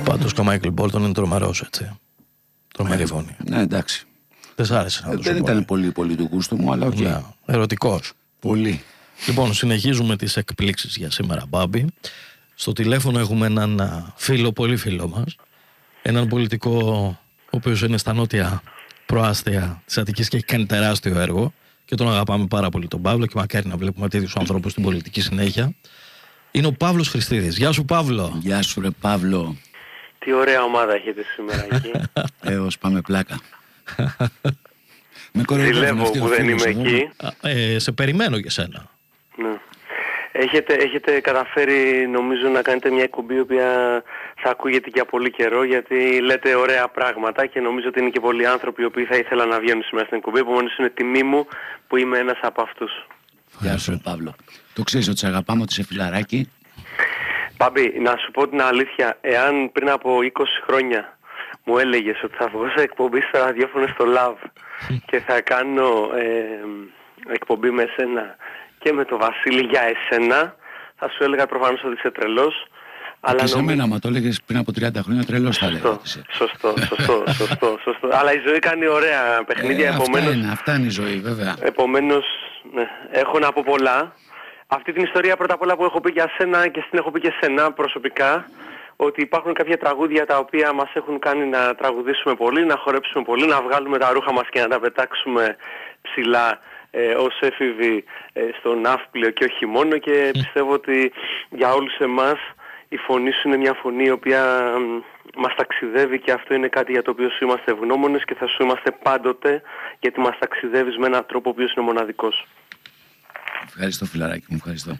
Πάντως και ο Μάικλ Μπόλτον είναι τρομερός, έτσι. Τρομερή φωνή. Ναι, εντάξει. Δεν σ' άρεσε να το Δεν ήταν πολύ του γούστου μου, αλλά οκ. Ναι, ερωτικός. Πολύ. Λοιπόν, συνεχίζουμε τις εκπλήξεις για σήμερα, Μπάμπη. Στο τηλέφωνο έχουμε έναν φίλο, πολύ φίλο μας. Έναν πολιτικό, ο οποίος είναι στα νότια προάστια της Αττικής και έχει κάνει τεράστιο έργο. Και τον αγαπάμε πάρα πολύ τον Παύλο και μακάρι να βλέπουμε τέτοιους ανθρώπους στην πολιτική συνέχεια. Είναι ο Παύλος Χριστίδης. Γεια σου, Παύλο. Γεια σου, ρε Παύλο. Τι ωραία ομάδα έχετε σήμερα εκεί. Ως πάμε πλάκα. Ζηλεύω που δεν είμαι εκεί. Σε περιμένω για σένα. Ναι. Έχετε καταφέρει, νομίζω, να κάνετε μια εκπομπή η οποία θα ακούγεται για πολύ καιρό, γιατί λέτε ωραία πράγματα και νομίζω ότι είναι και πολλοί άνθρωποι οι οποίοι θα ήθελαν να βγαίνουν σήμερα στην εκπομπή. Επομένως είναι τιμή μου που είμαι ένας από αυτούς. Γεια σου, Παύλο. Το ξέρεις ότι σε αγαπάμε, ότι είσαι φιλαράκι. Πάμπη, να σου πω την αλήθεια, εάν πριν από 20 χρόνια μου έλεγες ότι θα βγω σε εκπομπή στο ραδιόφωνο στο Love και θα κάνω εκπομπή με εσένα και με τον Βασίλη για εσένα, θα σου έλεγα προφανώς ότι είσαι τρελός. Αλλά και σε μένα, άμα το έλεγες πριν από 30 χρόνια, τρελός θα έλεγα. Σωστό. Αλλά η ζωή κάνει ωραία παιχνίδια, επομένως... Αυτά είναι η ζωή, βέβαια. Επομένως, ναι, έχω να πω πολλά. Αυτή την ιστορία πρώτα απ' όλα που έχω πει για σένα και στην έχω πει και σένα προσωπικά, ότι υπάρχουν κάποια τραγούδια τα οποία μας έχουν κάνει να τραγουδήσουμε πολύ, να χορέψουμε πολύ, να βγάλουμε τα ρούχα μας και να τα πετάξουμε ψηλά ως έφηβοι στο ναύπλιο και όχι μόνο, και πιστεύω ότι για όλους εμάς η φωνή σου είναι μια φωνή η οποία μας ταξιδεύει, και αυτό είναι κάτι για το οποίο σου είμαστε ευγνώμονες και θα σου είμαστε πάντοτε, γιατί μας ταξιδεύεις με έναν τρόπο ο οποίος είναι μοναδικός. Ευχαριστώ, φιλαράκι μου, ευχαριστώ.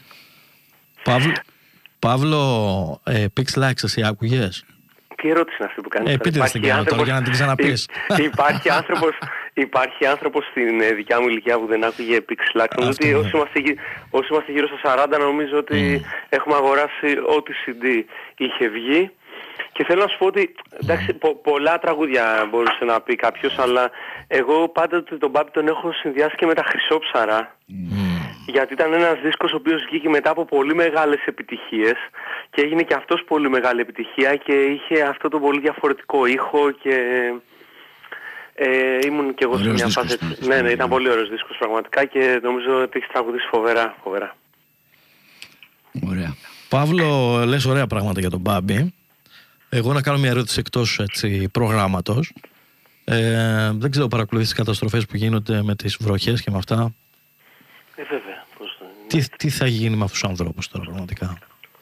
Παύλο, Pix Likes, εσύ άκουγες? Τι ερώτηση είναι αυτή που κάνεις? Επίτηδες την κάνω τώρα για να την ξαναπείς. Υπάρχει άνθρωπος στην δικιά μου ηλικία που δεν άκουγε Pix Likes. Νομίζω ότι όσοι είμαστε γύρω στα 40 νομίζω ότι έχουμε αγοράσει ό,τι CD είχε βγει. Και θέλω να σου πω ότι, εντάξει, πολλά τραγούδια μπορούσε να πει κάποιος, αλλά εγώ πάντοτε τον Μπάμπη τον έχω συνδυάσει και με τα Χρυσόψαρα. Γιατί ήταν ένας δίσκος ο οποίος βγήκε μετά από πολύ μεγάλες επιτυχίες και έγινε και αυτός πολύ μεγάλη επιτυχία και είχε αυτό το πολύ διαφορετικό ήχο και ήμουν και εγώ σε μια φάση. Ναι, ήταν πολύ ωραίος δίσκος πραγματικά και νομίζω ότι έχεις τραγουδήσει φοβερά. Ωραία. Παύλο, λες ωραία πράγματα για τον Μπάμπη. Εγώ να κάνω μια ερώτηση εκτός προγράμματος. Δεν ξέρω, παρακολουθείς τις καταστροφές που γίνονται με τις βροχές και με αυτά? Βέβαια. Τι θα γίνει με αυτούς τους ανθρώπους τώρα πραγματικά?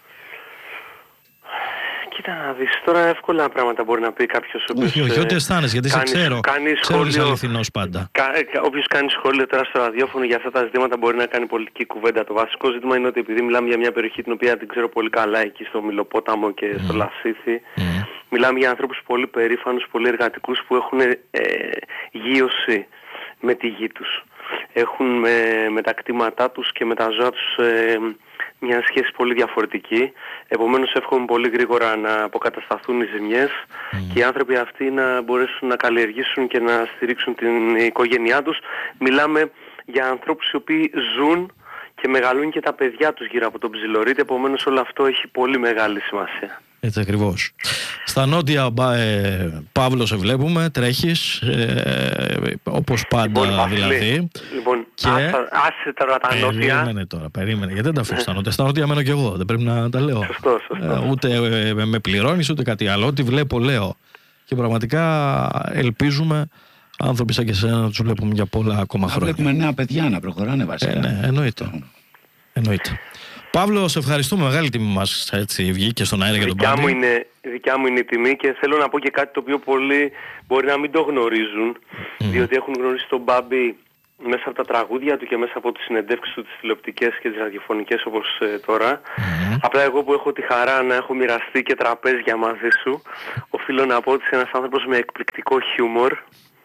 Κοίτα να δεις, τώρα εύκολα πράγματα μπορεί να πει κάποιος ο οποίος... Όχι, ό,τι αισθάνεσαι, γιατί σε ξέρω. Ξέρω ότι είσαι αληθινός πάντα. Όποιος κάνει σχόλιο τώρα στο ραδιόφωνο για αυτά τα ζητήματα μπορεί να κάνει πολιτική κουβέντα. Το βασικό ζήτημα είναι ότι επειδή μιλάμε για μια περιοχή την οποία την ξέρω πολύ καλά, εκεί στο Μιλοπόταμο και στο Λασίθι, μιλάμε για ανθρώπους πολύ περήφανους, πολύ εργατικούς που έχουν γείωση με τη γη τους. Έχουν με τα κτήματά τους και με τα ζώα τους μια σχέση πολύ διαφορετική. Επομένως εύχομαι πολύ γρήγορα να αποκατασταθούν οι ζημιές και οι άνθρωποι αυτοί να μπορέσουν να καλλιεργήσουν και να στηρίξουν την οικογένειά τους. Μιλάμε για ανθρώπους οι οποίοι ζουν και μεγαλούν και τα παιδιά τους γύρω από τον Ψιλορίτη, επομένως όλο αυτό έχει πολύ μεγάλη σημασία. Έτσι ακριβώς. Στα νότια, Παύλο, σε βλέπουμε, τρέχεις, όπως πάντα δηλαδή. Λοιπόν, άσε τώρα τα νότια. Περίμενε, γιατί δεν τα αφήνω στα νότια? Στα νότια μένω κι εγώ, δεν πρέπει να τα λέω. Σωστό. Ούτε με πληρώνεις, ούτε κάτι άλλο. Ό,τι βλέπω, λέω. Και πραγματικά ελπίζουμε άνθρωποι σαν και εσένα να τους βλέπουμε για πολλά ακόμα χρόνια. Βλέπουμε νέα παιδιά να προχωράνε βασικά. Ναι, εννοείται. Παύλο, σε ευχαριστούμε. Μεγάλη τιμή μας βγήκε στον αέρα για τον Μπάμπη. Δικιά μου είναι η τιμή και θέλω να πω και κάτι το οποίο πολλοί μπορεί να μην το γνωρίζουν, διότι έχουν γνωρίσει τον Μπάμπη μέσα από τα τραγούδια του και μέσα από τις συνεντεύξεις του, τις τηλεοπτικές και τις ραδιοφωνικές όπως τώρα. Απλά εγώ που έχω τη χαρά να έχω μοιραστεί και τραπέζια μαζί σου, οφείλω να πω ότι είσαι ένας άνθρωπος με εκπληκτικό χιούμορ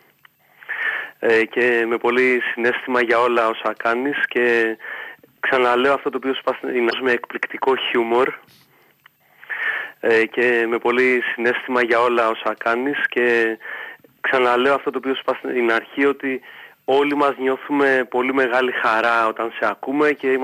και με πολύ συναίσθημα για όλα όσα κάνεις, και ξαναλέω αυτό το οποίο σου είναι με εκπληκτικό χιούμορ και με πολύ συναίσθημα για όλα όσα κάνεις, και ξαναλέω αυτό το οποίο σου είπα στην αρχή, ότι όλοι μας νιώθουμε πολύ μεγάλη χαρά όταν σε ακούμε και